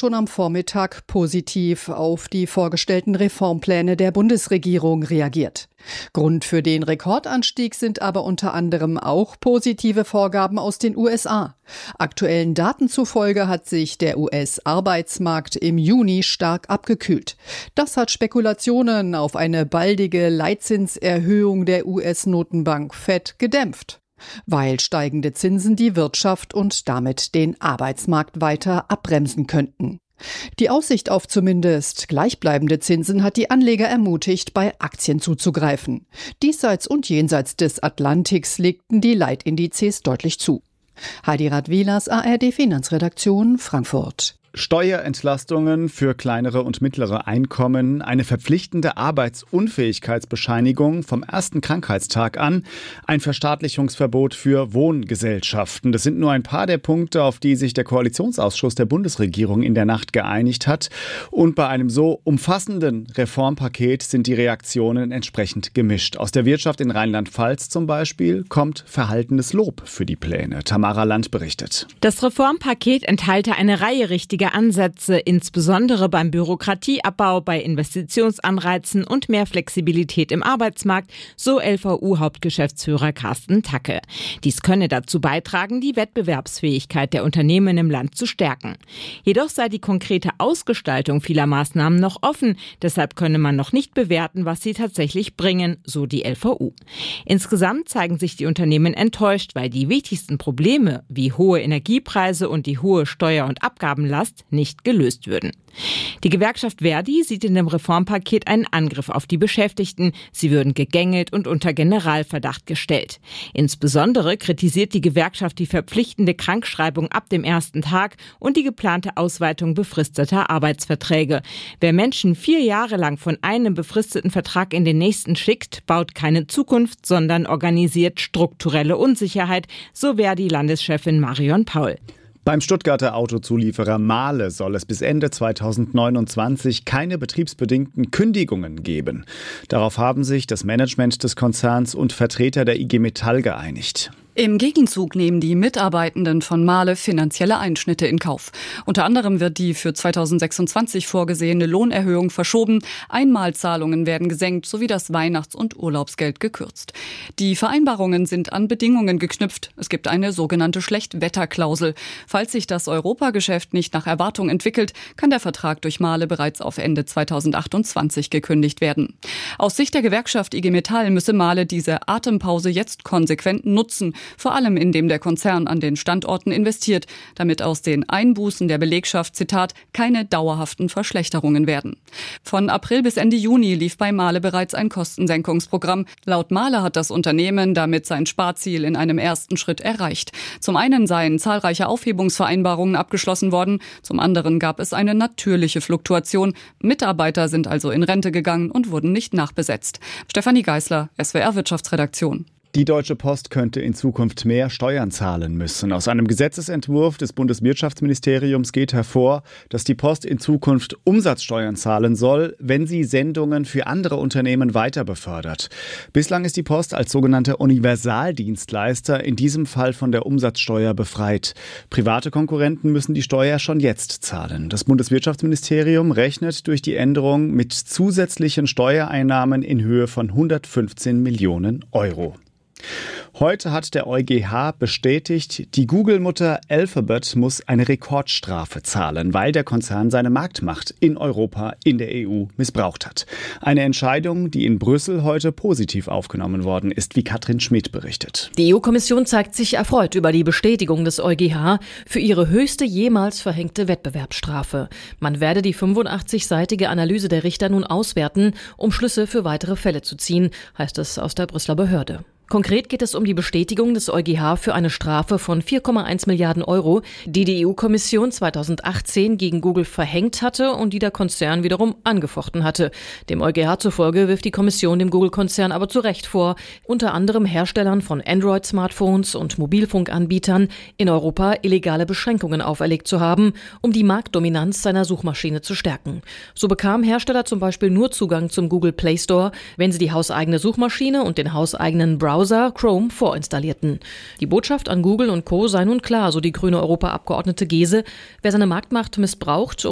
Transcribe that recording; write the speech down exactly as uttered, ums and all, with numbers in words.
schon am Vormittag positiv auf die vorgestellten Reformpläne der Bundesregierung reagiert. Grund für den Rekordanstieg sind aber unter anderem auch positive Vorgaben aus den U S A. Aktuellen Daten zufolge hat sich der U S-Arbeitsmarkt im Juni stark abgekühlt. Das hat Spekulationen auf eine baldige Leitzinserhöhung der U S-Notenbank Fed gedämpft, weil steigende Zinsen die Wirtschaft und damit den Arbeitsmarkt weiter abbremsen könnten. Die Aussicht auf zumindest gleichbleibende Zinsen hat die Anleger ermutigt, bei Aktien zuzugreifen. Diesseits und jenseits des Atlantiks legten die Leitindizes deutlich zu. Heidi Radwilas, A R D Finanzredaktion, Frankfurt. Steuerentlastungen für kleinere und mittlere Einkommen, eine verpflichtende Arbeitsunfähigkeitsbescheinigung vom ersten Krankheitstag an, ein Verstaatlichungsverbot für Wohngesellschaften. Das sind nur ein paar der Punkte, auf die sich der Koalitionsausschuss der Bundesregierung in der Nacht geeinigt hat. Und bei einem so umfassenden Reformpaket sind die Reaktionen entsprechend gemischt. Aus der Wirtschaft in Rheinland-Pfalz zum Beispiel kommt verhaltenes Lob für die Pläne. Tamara Land berichtet. Das Reformpaket enthalte eine Reihe richtiger Ansätze, insbesondere beim Bürokratieabbau, bei Investitionsanreizen und mehr Flexibilität im Arbeitsmarkt, so L V U-Hauptgeschäftsführer Carsten Tacke. Dies könne dazu beitragen, die Wettbewerbsfähigkeit der Unternehmen im Land zu stärken. Jedoch sei die konkrete Ausgestaltung vieler Maßnahmen noch offen, deshalb könne man noch nicht bewerten, was sie tatsächlich bringen, so die L V U. Insgesamt zeigen sich die Unternehmen enttäuscht, weil die wichtigsten Probleme wie hohe Energiepreise und die hohe Steuer- und Abgabenlast nicht gelöst würden. Die Gewerkschaft Verdi sieht in dem Reformpaket einen Angriff auf die Beschäftigten. Sie würden gegängelt und unter Generalverdacht gestellt. Insbesondere kritisiert die Gewerkschaft die verpflichtende Krankschreibung ab dem ersten Tag und die geplante Ausweitung befristeter Arbeitsverträge. Wer Menschen vier Jahre lang von einem befristeten Vertrag in den nächsten schickt, baut keine Zukunft, sondern organisiert strukturelle Unsicherheit, so Verdi-Landeschefin Marion Paul. Beim Stuttgarter Autozulieferer Mahle soll es bis Ende zweitausendneunundzwanzig keine betriebsbedingten Kündigungen geben. Darauf haben sich das Management des Konzerns und Vertreter der I G Metall geeinigt. Im Gegenzug nehmen die Mitarbeitenden von Mahle finanzielle Einschnitte in Kauf. Unter anderem wird die für zweitausendsechsundzwanzig vorgesehene Lohnerhöhung verschoben, Einmalzahlungen werden gesenkt sowie das Weihnachts- und Urlaubsgeld gekürzt. Die Vereinbarungen sind an Bedingungen geknüpft. Es gibt eine sogenannte Schlechtwetterklausel. Falls sich das Europageschäft nicht nach Erwartung entwickelt, kann der Vertrag durch Mahle bereits auf Ende zweitausendachtundzwanzig gekündigt werden. Aus Sicht der Gewerkschaft I G Metall müsse Mahle diese Atempause jetzt konsequent nutzen, vor allem indem der Konzern an den Standorten investiert, damit aus den Einbußen der Belegschaft, Zitat, keine dauerhaften Verschlechterungen werden. Von April bis Ende Juni lief bei Mahle bereits ein Kostensenkungsprogramm. Laut Mahle hat das Unternehmen damit sein Sparziel in einem ersten Schritt erreicht. Zum einen seien zahlreiche Aufhebungsvereinbarungen abgeschlossen worden, zum anderen gab es eine natürliche Fluktuation. Mitarbeiter sind also in Rente gegangen und wurden nicht nachbesetzt. Stefanie Geisler, S W R Wirtschaftsredaktion. Die Deutsche Post könnte in Zukunft mehr Steuern zahlen müssen. Aus einem Gesetzesentwurf des Bundeswirtschaftsministeriums geht hervor, dass die Post in Zukunft Umsatzsteuern zahlen soll, wenn sie Sendungen für andere Unternehmen weiter befördert. Bislang ist die Post als sogenannter Universaldienstleister in diesem Fall von der Umsatzsteuer befreit. Private Konkurrenten müssen die Steuer schon jetzt zahlen. Das Bundeswirtschaftsministerium rechnet durch die Änderung mit zusätzlichen Steuereinnahmen in Höhe von hundertfünfzehn Millionen Euro. Heute hat der EuGH bestätigt, die Google-Mutter Alphabet muss eine Rekordstrafe zahlen, weil der Konzern seine Marktmacht in Europa, in der E U missbraucht hat. Eine Entscheidung, die in Brüssel heute positiv aufgenommen worden ist, wie Katrin Schmidt berichtet. Die E U-Kommission zeigt sich erfreut über die Bestätigung des EuGH für ihre höchste jemals verhängte Wettbewerbsstrafe. Man werde die fünfundachtzig-seitige Analyse der Richter nun auswerten, um Schlüsse für weitere Fälle zu ziehen, heißt es aus der Brüsseler Behörde. Konkret geht es um die Bestätigung des EuGH für eine Strafe von vier Komma eins Milliarden Euro, die die E U-Kommission zweitausendachtzehn gegen Google verhängt hatte und die der Konzern wiederum angefochten hatte. Dem EuGH zufolge wirft die Kommission dem Google-Konzern aber zu Recht vor, unter anderem Herstellern von Android-Smartphones und Mobilfunkanbietern in Europa illegale Beschränkungen auferlegt zu haben, um die Marktdominanz seiner Suchmaschine zu stärken. So bekamen Hersteller zum Beispiel nur Zugang zum Google Play Store, wenn sie die hauseigene Suchmaschine und den hauseigenen Browser Chrome vorinstallierten. Die Botschaft an Google und Co. sei nun klar, so die grüne Europaabgeordnete Gese. Wer seine Marktmacht missbraucht,